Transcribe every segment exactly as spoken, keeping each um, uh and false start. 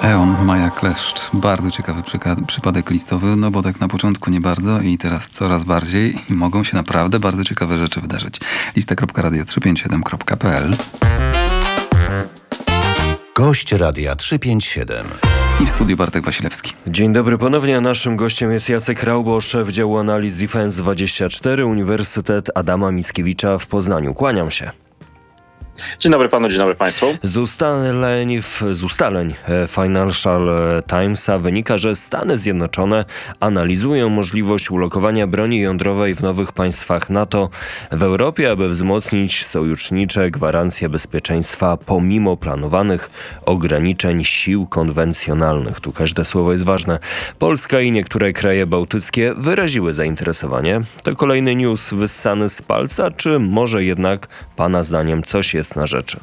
E.O.N. Maja Kleszcz. Bardzo ciekawy przyka- przypadek listowy, no bo tak na początku nie bardzo i teraz coraz bardziej i mogą się naprawdę bardzo ciekawe rzeczy wydarzyć. lista kropka radio trzysta pięćdziesiąt siedem kropka p l. Gość Radia trzysta pięćdziesiąt siedem. I w studiu Bartek Wasilewski. Dzień dobry ponownie. Naszym gościem jest Jacek Raubo, szef działu analiz Defense dwadzieścia cztery, Uniwersytet Adama Mickiewicza w Poznaniu. Kłaniam się. Dzień dobry panu, dzień dobry państwu. Z ustaleń, z ustaleń Financial Timesa wynika, że Stany Zjednoczone analizują możliwość ulokowania broni jądrowej w nowych państwach NATO w Europie, aby wzmocnić sojusznicze gwarancje bezpieczeństwa pomimo planowanych ograniczeń sił konwencjonalnych. Tu każde słowo jest ważne. Polska i niektóre kraje bałtyckie wyraziły zainteresowanie. To kolejny news wyssany z palca, czy może jednak pana zdaniem coś jest na rzeczy?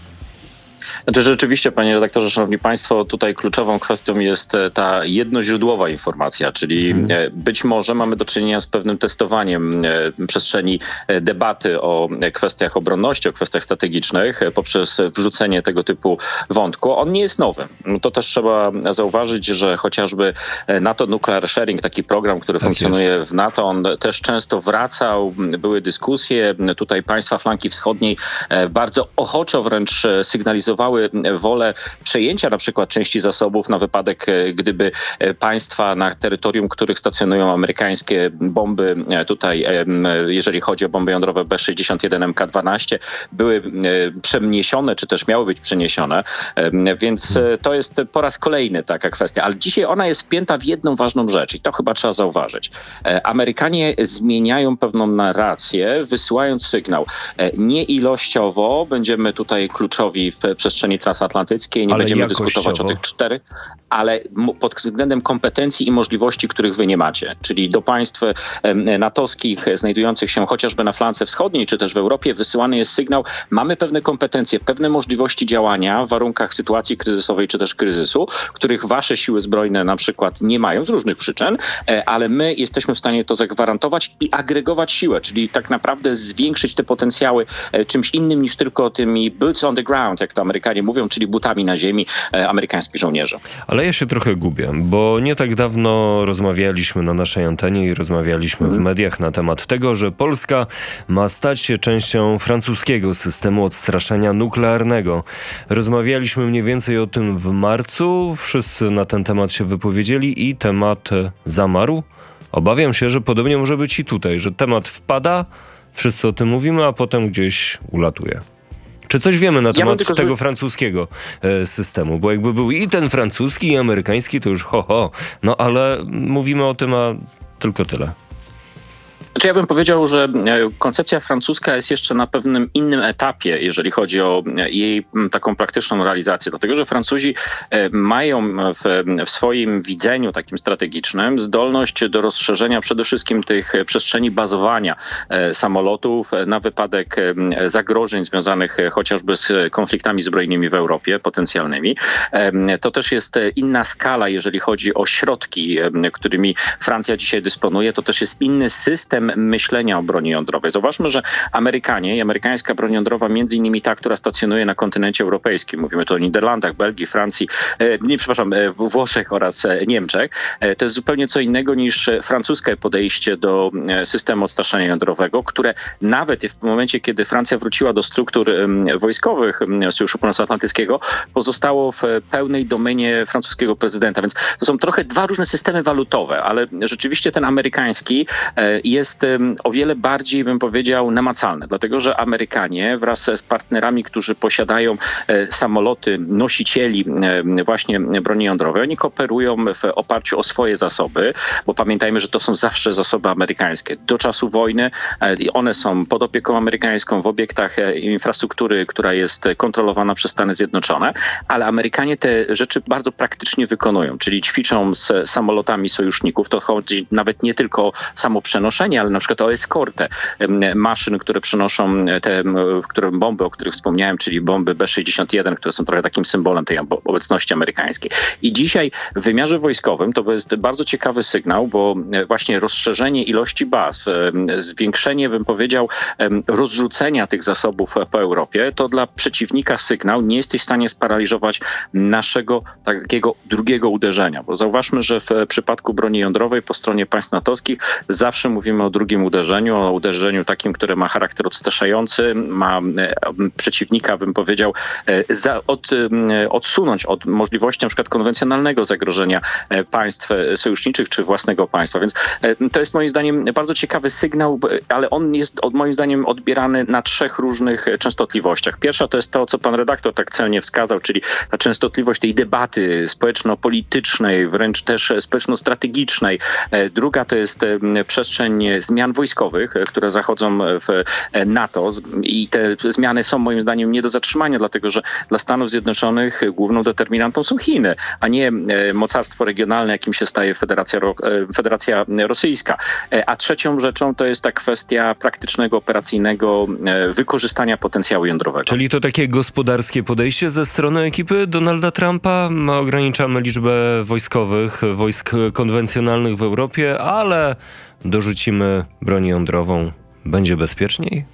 Znaczy rzeczywiście, panie redaktorze, szanowni państwo, tutaj kluczową kwestią jest ta jednoźródłowa informacja, czyli hmm. być może mamy do czynienia z pewnym testowaniem przestrzeni debaty o kwestiach obronności, o kwestiach strategicznych poprzez wrzucenie tego typu wątku. On nie jest nowy. To też trzeba zauważyć, że chociażby NATO Nuclear Sharing, taki program, który tak funkcjonuje jest. w NATO, on też często wracał, były dyskusje. Tutaj państwa flanki wschodniej bardzo ochoczo wręcz sygnalizowały wolę przejęcia na przykład części zasobów na wypadek, gdyby państwa, na terytorium których stacjonują amerykańskie bomby, tutaj jeżeli chodzi o bomby jądrowe B sześćdziesiąt jeden M K dwanaście, były przeniesione, czy też miały być przeniesione, więc to jest po raz kolejny taka kwestia, ale dzisiaj ona jest wpięta w jedną ważną rzecz i to chyba trzeba zauważyć. Amerykanie zmieniają pewną narrację, wysyłając sygnał. Nie ilościowo będziemy tutaj kluczowi w przestrzeni transatlantyckiej, nie ale będziemy jakościowo. dyskutować o tych czterech, ale pod względem kompetencji i możliwości, których wy nie macie, czyli do państw natowskich znajdujących się chociażby na flance wschodniej, czy też w Europie wysyłany jest sygnał, mamy pewne kompetencje, pewne możliwości działania w warunkach sytuacji kryzysowej, czy też kryzysu, których wasze siły zbrojne na przykład nie mają z różnych przyczyn, ale my jesteśmy w stanie to zagwarantować i agregować siłę, czyli tak naprawdę zwiększyć te potencjały czymś innym niż tylko tymi boots on the ground, jak to Amerykanie mówią, czyli butami na ziemi e, amerykańskich żołnierzy. Ale ja się trochę gubię, bo nie tak dawno rozmawialiśmy na naszej antenie i rozmawialiśmy mm. w mediach na temat tego, że Polska ma stać się częścią francuskiego systemu odstraszania nuklearnego. Rozmawialiśmy mniej więcej o tym w marcu, wszyscy na ten temat się wypowiedzieli i temat zamarł. Obawiam się, że podobnie może być i tutaj, że temat wpada, wszyscy o tym mówimy, a potem gdzieś ulatuje. Czy coś wiemy na temat ja tego z... francuskiego e, systemu? Bo jakby był i ten francuski, i amerykański, to już ho, ho. No ale mówimy o tym, a tylko tyle. Znaczy ja bym powiedział, że koncepcja francuska jest jeszcze na pewnym innym etapie, jeżeli chodzi o jej taką praktyczną realizację. Dlatego, że Francuzi mają w, w swoim widzeniu takim strategicznym zdolność do rozszerzenia przede wszystkim tych przestrzeni bazowania samolotów na wypadek zagrożeń związanych chociażby z konfliktami zbrojnymi w Europie, potencjalnymi. To też jest inna skala, jeżeli chodzi o środki, którymi Francja dzisiaj dysponuje. To też jest inny system myślenia o broni jądrowej. Zauważmy, że Amerykanie i amerykańska broń jądrowa, między innymi ta, która stacjonuje na kontynencie europejskim, mówimy tu o Niderlandach, Belgii, Francji, e, nie, przepraszam, e, Włoszech oraz e, Niemczech, e, to jest zupełnie co innego niż francuskie podejście do e, systemu odstraszania jądrowego, które nawet w momencie, kiedy Francja wróciła do struktur e, wojskowych e, Sojuszu Północnoatlantyckiego, pozostało w pełnej domenie francuskiego prezydenta. Więc to są trochę dwa różne systemy walutowe, ale rzeczywiście ten amerykański e, jest o wiele bardziej, bym powiedział, namacalne. Dlatego, że Amerykanie wraz z partnerami, którzy posiadają samoloty nosicieli właśnie broni jądrowej, oni kooperują w oparciu o swoje zasoby, bo pamiętajmy, że to są zawsze zasoby amerykańskie. Do czasu wojny one są pod opieką amerykańską w obiektach infrastruktury, która jest kontrolowana przez Stany Zjednoczone, ale Amerykanie te rzeczy bardzo praktycznie wykonują, czyli ćwiczą z samolotami sojuszników. To chodzi nawet nie tylko o samo przenoszenie, ale na przykład o eskortę maszyn, które przynoszą te które bomby, o których wspomniałem, czyli bomby B sześćdziesiąt jeden, które są trochę takim symbolem tej obecności amerykańskiej. I dzisiaj w wymiarze wojskowym to jest bardzo ciekawy sygnał, bo właśnie rozszerzenie ilości baz, zwiększenie, bym powiedział, rozrzucenia tych zasobów po Europie, to dla przeciwnika sygnał, nie jesteś w stanie sparaliżować naszego takiego drugiego uderzenia. Bo zauważmy, że w przypadku broni jądrowej po stronie państw natowskich zawsze mówimy o drugim uderzeniu, o uderzeniu takim, które ma charakter odstraszający, ma przeciwnika, bym powiedział, za, od, odsunąć od możliwości na przykład konwencjonalnego zagrożenia państw sojuszniczych czy własnego państwa. Więc to jest moim zdaniem bardzo ciekawy sygnał, ale on jest moim zdaniem odbierany na trzech różnych częstotliwościach. Pierwsza to jest to, co pan redaktor tak celnie wskazał, czyli ta częstotliwość tej debaty społeczno-politycznej, wręcz też społeczno-strategicznej. Druga to jest przestrzeń zmian wojskowych, które zachodzą w NATO i te zmiany są moim zdaniem nie do zatrzymania, dlatego że dla Stanów Zjednoczonych główną determinantą są Chiny, a nie mocarstwo regionalne, jakim się staje Federacja, Federacja Rosyjska. A trzecią rzeczą to jest ta kwestia praktycznego, operacyjnego wykorzystania potencjału jądrowego. Czyli to takie gospodarskie podejście ze strony ekipy Donalda Trumpa. My ograniczamy liczbę wojskowych, wojsk konwencjonalnych w Europie, ale dorzucimy broń jądrową. Będzie bezpieczniej?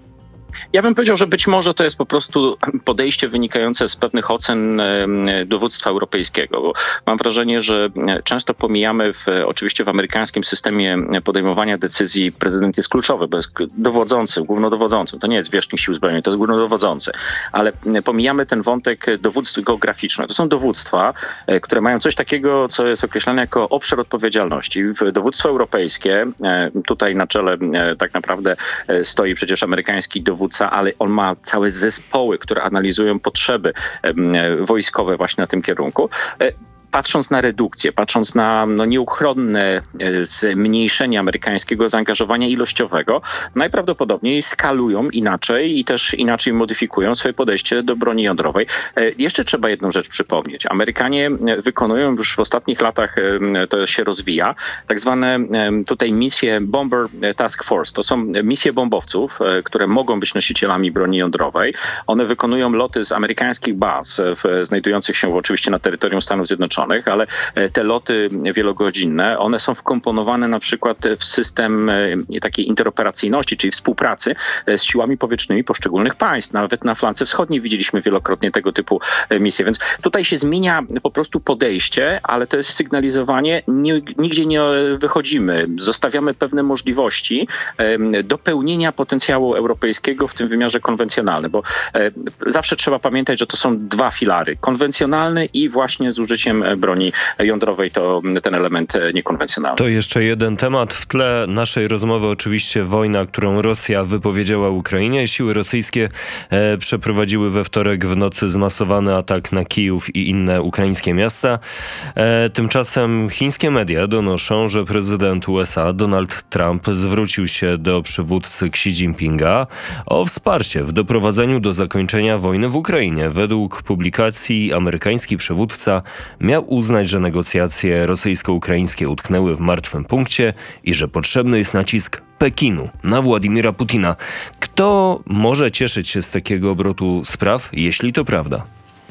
Ja bym powiedział, że być może to jest po prostu podejście wynikające z pewnych ocen dowództwa europejskiego. Bo mam wrażenie, że często pomijamy w, oczywiście w amerykańskim systemie podejmowania decyzji prezydent jest kluczowy, bo jest dowodzącym, głównodowodzącym. To nie jest zwierzchnik sił zbrojnych, to jest głównodowodzący. Ale pomijamy ten wątek dowództw geograficznych. To są dowództwa, które mają coś takiego, co jest określane jako obszar odpowiedzialności. Dowództwo europejskie, tutaj na czele tak naprawdę stoi przecież amerykański dowódca, ale on ma całe zespoły, które analizują potrzeby wojskowe właśnie na tym kierunku. Patrząc na redukcję, patrząc na no, nieuchronne zmniejszenie amerykańskiego zaangażowania ilościowego, najprawdopodobniej skalują inaczej i też inaczej modyfikują swoje podejście do broni jądrowej. Jeszcze trzeba jedną rzecz przypomnieć. Amerykanie wykonują już w ostatnich latach, to się rozwija, tak zwane tutaj misje Bomber Task Force. To są misje bombowców, które mogą być nosicielami broni jądrowej. One wykonują loty z amerykańskich baz, w, znajdujących się oczywiście na terytorium Stanów Zjednoczonych, ale te loty wielogodzinne, one są wkomponowane na przykład w system takiej interoperacyjności, czyli współpracy z siłami powietrznymi poszczególnych państw. Nawet na flance wschodniej widzieliśmy wielokrotnie tego typu misje, więc tutaj się zmienia po prostu podejście, ale to jest sygnalizowanie, nie, nigdzie nie wychodzimy. Zostawiamy pewne możliwości dopełnienia potencjału europejskiego w tym wymiarze konwencjonalnym, bo zawsze trzeba pamiętać, że to są dwa filary. Konwencjonalny i właśnie z użyciem broni jądrowej, to ten element niekonwencjonalny. To jeszcze jeden temat. W tle naszej rozmowy oczywiście wojna, którą Rosja wypowiedziała Ukrainie. Siły rosyjskie e, przeprowadziły we wtorek w nocy zmasowany atak na Kijów i inne ukraińskie miasta. E, tymczasem chińskie media donoszą, że prezydent U S A Donald Trump zwrócił się do przywódcy Xi Jinpinga o wsparcie w doprowadzeniu do zakończenia wojny w Ukrainie. Według publikacji amerykański przywódca miał uznać, że negocjacje rosyjsko-ukraińskie utknęły w martwym punkcie i że potrzebny jest nacisk Pekinu na Władimira Putina. Kto może cieszyć się z takiego obrotu spraw, jeśli to prawda?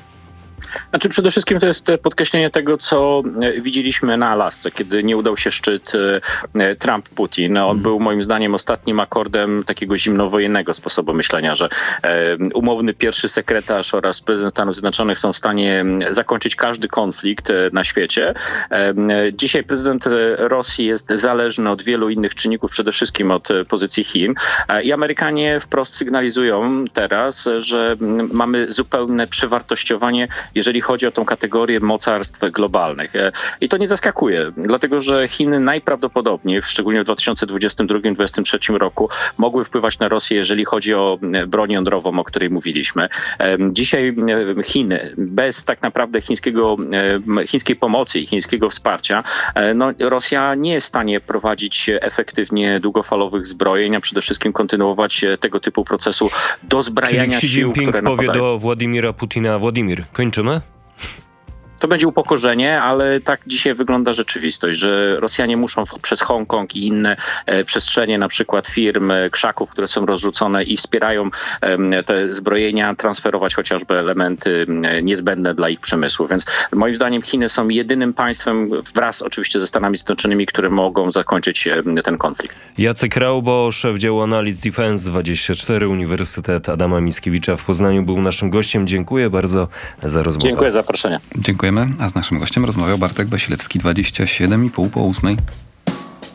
Znaczy przede wszystkim to jest podkreślenie tego, co widzieliśmy na Alasce, kiedy nie udał się szczyt Trump-Putin. On był moim zdaniem ostatnim akordem takiego zimnowojennego sposobu myślenia, że umowny pierwszy sekretarz oraz prezydent Stanów Zjednoczonych są w stanie zakończyć każdy konflikt na świecie. Dzisiaj prezydent Rosji jest zależny od wielu innych czynników, przede wszystkim od pozycji Chin. I Amerykanie wprost sygnalizują teraz, że mamy zupełne przewartościowanie, jeżeli chodzi o tą kategorię mocarstw globalnych. I to nie zaskakuje, dlatego że Chiny najprawdopodobniej, szczególnie w dwa tysiące dwudziestym drugim do dwa tysiące dwudziestym trzecim roku, mogły wpływać na Rosję, jeżeli chodzi o broń jądrową, o której mówiliśmy. Dzisiaj Chiny, bez tak naprawdę chińskiego, chińskiej pomocy i chińskiego wsparcia, no, Rosja nie jest w stanie prowadzić efektywnie długofalowych zbrojeń, a przede wszystkim kontynuować tego typu procesu dozbrajania sił. Czyli Xi Jinping które powie napadają. do Władimira Putina: Władimir, kończymy? To będzie upokorzenie, ale tak dzisiaj wygląda rzeczywistość, że Rosjanie muszą w, przez Hongkong i inne e, przestrzenie, na przykład firm, e, krzaków, które są rozrzucone i wspierają e, te zbrojenia, transferować chociażby elementy e, niezbędne dla ich przemysłu. Więc moim zdaniem Chiny są jedynym państwem, wraz oczywiście ze Stanami Zjednoczonymi, które mogą zakończyć e, ten konflikt. Jacek Raubo, szef działu analiz Defense dwadzieścia cztery, Uniwersytet Adama Mickiewicza w Poznaniu był naszym gościem. Dziękuję bardzo za rozmowę. Dziękuję za zaproszenie. Dziękujemy, a z naszym gościem rozmawiał Bartek Wasilewski, dwadzieścia siedem i pół po ósmej.